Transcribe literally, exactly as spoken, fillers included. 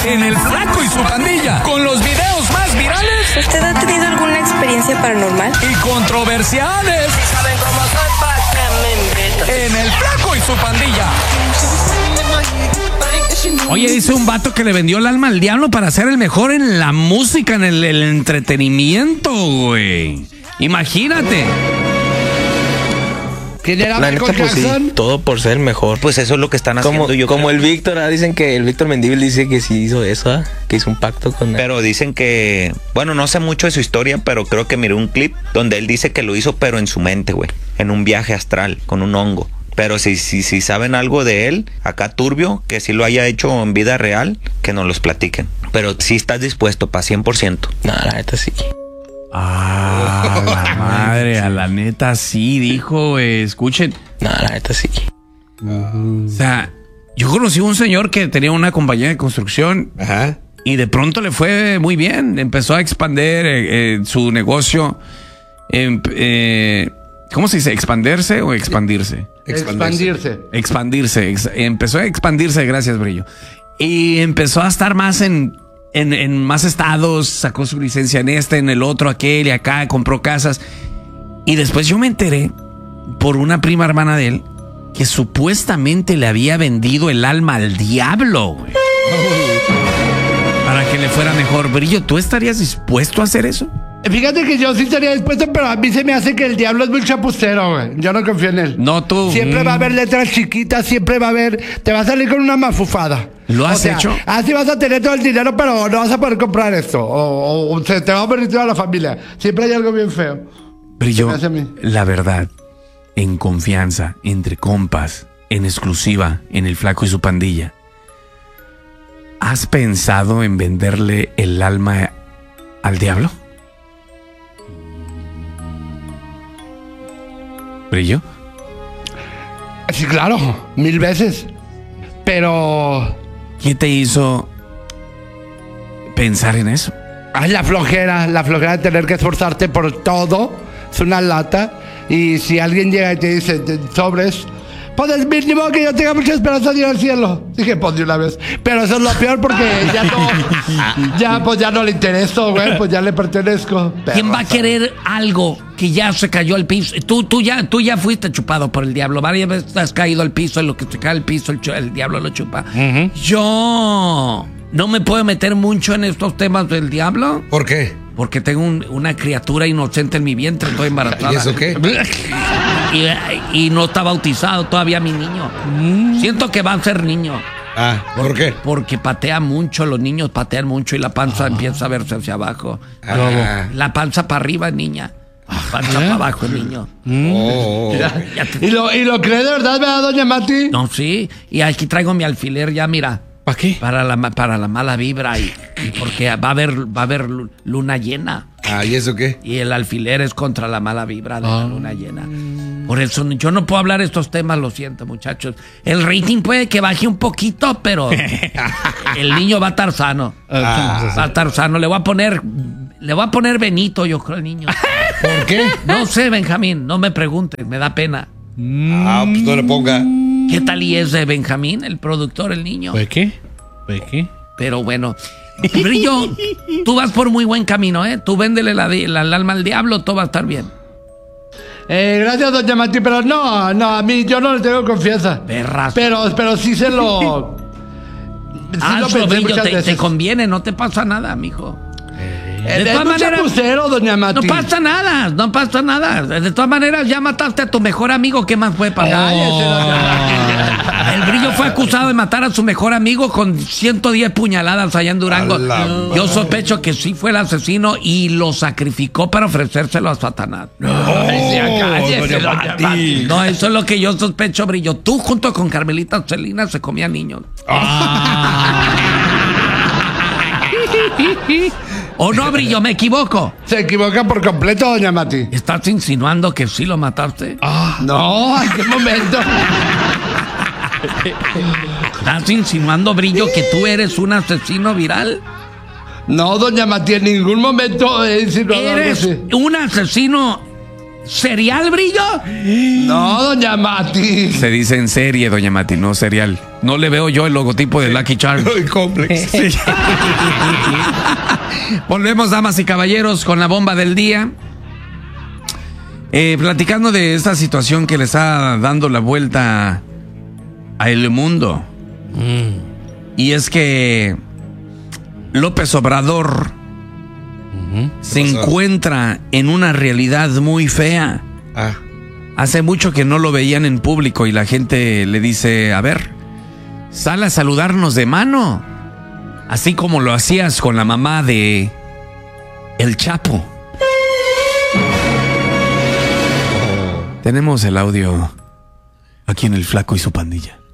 en El Flaco y su Pandilla, con los videos más virales. ¿Usted ha tenido alguna experiencia paranormal? Y controversiales. ¿Saben cómo soy pa' que me invito? En El Flaco y su Pandilla. Oye, dice un vato que le vendió el alma al diablo para ser el mejor en la música, en el, el entretenimiento, güey. Imagínate. ¿Quién era La Michael neta, pues sí, Jackson? todo por ser el mejor. Pues eso es lo que están haciendo. Como, yo como creo. el Víctor, ¿ah? Dicen que el Víctor Mendívil dice que sí hizo eso, ¿ah? Que hizo un pacto con él. Pero dicen que, bueno, no sé mucho de su historia, pero creo que miré un clip donde él dice que lo hizo, pero en su mente, güey, en un viaje astral, con un hongo. Pero si, si, si saben algo de él, acá turbio, que sí lo haya hecho en vida real, que nos los platiquen. Pero sí estás dispuesto para cien por ciento. No, la neta sí. Ah, la madre, a la neta sí, dijo, güey. Escuchen. No, la neta sí. O sea, yo conocí a un señor que tenía una compañía de construcción. Ajá. Y de pronto le fue muy bien. Empezó a expandir eh, eh, su negocio. Eh, eh, ¿Cómo se dice? ¿Expandirse o expandirse? Expandirse. Expandirse. Ex- empezó a expandirse, gracias, Brillo. Y empezó a estar más en, en, en más estados. Sacó su licencia en este, en el otro, aquel y acá. Compró casas. Y después yo me enteré por una prima hermana de él que supuestamente le había vendido el alma al diablo, güey. Para que le fuera mejor. Brillo, ¿tú estarías dispuesto a hacer eso? Fíjate que yo sí estaría dispuesto, pero a mí se me hace que el diablo es muy chapucero, güey. Yo no confío en él. No, tú. Siempre mm. va a haber letras chiquitas, siempre va a haber... Te va a salir con una mafufada. ¿Lo has O sea, hecho? Así vas a tener todo el dinero, pero no vas a poder comprar esto. O, o se te va a perder toda la familia. Siempre hay algo bien feo. Brillo, Se me hace a mí. la verdad, en confianza, entre compas, en exclusiva, en El Flaco y su Pandilla, ¿has pensado en venderle el alma al diablo? ¿Brillo? Sí, claro. Mil veces. Pero... ¿Qué te hizo pensar en eso? Ay, la flojera. La flojera de tener que esforzarte por todo. Es una lata. Y si alguien llega y te dice sobres... Pues es mínimo que yo tenga mucha esperanza de ir al cielo. Dije, pues de una vez. Pero eso es lo peor porque ya no... Ya, pues ya no le intereso, güey. Pues ya le pertenezco. ¿Quién va a querer algo que ya se cayó al piso? Tú, tú, ya, tú ya fuiste chupado por el diablo. Varias veces has caído al piso. En lo que se cae al piso, el, el diablo lo chupa. Uh-huh. Yo no me puedo meter mucho en estos temas del diablo. ¿Por qué? Porque tengo un, una criatura inocente en mi vientre. Estoy embarazada. ¿Y eso qué? Y, y no está bautizado todavía mi niño. Mm. Siento que va a ser niño. Ah, ¿por qué? Porque patea mucho, los niños patean mucho y la panza ah. empieza a verse hacia abajo. Ah. La panza para arriba, niña. La panza para abajo, niño. Mm. Oh. Ya, ya te... ¿Y, lo, ¿Y lo cree de verdad, verdad, doña Mati? No, sí. Y aquí traigo mi alfiler ya, mira. ¿Para qué? Para la, para la mala vibra y, y porque va a haber va a haber luna llena. Ah, ¿y eso qué? Y el alfiler es contra la mala vibra de oh. la luna llena. Por eso yo no puedo hablar estos temas, lo siento, muchachos. El rating puede que baje un poquito, pero el niño va a estar sano. Ah. Va a estar sano. Le voy a poner le voy a poner Benito, yo creo, al niño. ¿Por qué? No sé, Benjamín, no me preguntes, me da pena. Ah, pues no le ponga. ¿Qué tal y es de Benjamín, el productor, el niño? ¿Pues qué? ¿Pues qué? Pero bueno, Brillo, tú vas por muy buen camino, ¿eh? Tú véndele la, la, la alma al diablo, todo va a estar bien. Eh, gracias, doña Mati, pero no, no, a mí yo no le tengo confianza. Perras. Pero, pero sí se lo... sí ah, lo pensé Brillo, muchas te, veces. te conviene, no te pasa nada, mijo. De es todas maneras, chapucero, doña Mati. No pasa nada, no pasa nada. De todas maneras, ya mataste a tu mejor amigo. ¿Qué más fue para oh. El Brillo fue acusado de matar a su mejor amigo con ciento diez puñaladas allá en Durango. Yo sospecho que sí fue el asesino y lo sacrificó para ofrecérselo a Satanás. No, oh, cállese, doña Mati. No, eso es lo que yo sospecho, Brillo. Tú junto con Carmelita Celina se comían niños. Ah. ¿O no, Brillo? ¿Me equivoco? Se equivoca por completo, doña Mati. ¿Estás insinuando que sí lo mataste? Ah, no, ¿en qué momento? ¿Estás insinuando, Brillo, que tú eres un asesino viral? No, doña Mati, en ningún momento he insinuado ¿Eres algo así. un asesino ¿Cereal, Brillo? No, doña Mati. Se dice en serie, doña Mati, no cereal. No le veo yo el logotipo de Lucky Charms. El complex. Sí. Volvemos, damas y caballeros, con la bomba del día. Eh, platicando de esta situación que le está dando la vuelta a el mundo. Mm. Y es que López Obrador uh-huh. se encuentra en una realidad muy fea. Ah. Hace mucho que no lo veían en público y la gente le dice, a ver, sal a saludarnos de mano, así como lo hacías con la mamá de El Chapo. Oh. Tenemos el audio aquí en El Flaco y su pandilla.